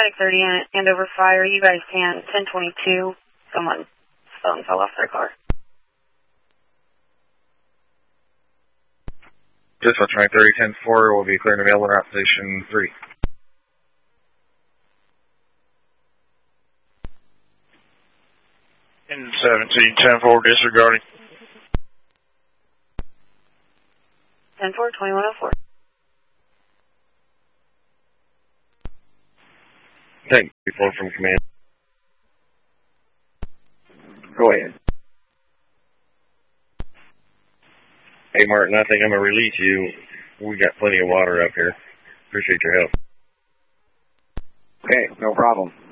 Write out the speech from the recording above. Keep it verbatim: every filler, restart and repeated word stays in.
Static thirty and Andover Fire. You guys can ten twenty-two. Someone's phone fell off their car. Dispatch nine thirty, ten four will be clearing available route station three. And seventeen, ten four disregarding. ten four, twenty-one oh four. Thank you, phone from command. Go ahead. Hey, Martin, I think I'm going to release you. We got plenty of water up here. Appreciate your help. Okay, no problem.